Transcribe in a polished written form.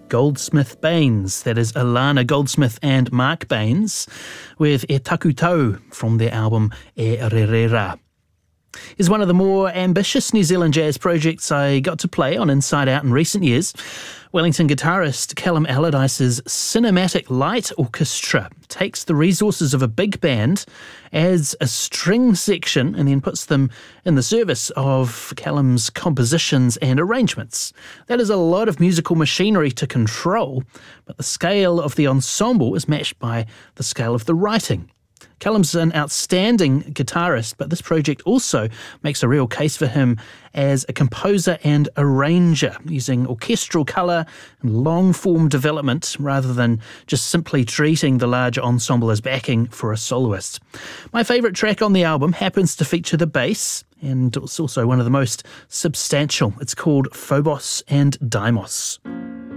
Goldsmith Baines, that is Alana Goldsmith and Mark Baines, with E Taku Tau from their album E Rerera. Is one of the more ambitious New Zealand jazz projects I got to play on Inside Out in recent years. Wellington guitarist Callum Allardyce's Cinematic Light Orchestra takes the resources of a big band, adds a string section, and then puts them in the service of Callum's compositions and arrangements. That is a lot of musical machinery to control, but the scale of the ensemble is matched by the scale of the writing. Callum's an outstanding guitarist, but this project also makes a real case for him as a composer and arranger, using orchestral colour and long-form development rather than just simply treating the larger ensemble as backing for a soloist. My favourite track on the album happens to feature the bass, and it's also one of the most substantial. It's called Phobos and Deimos.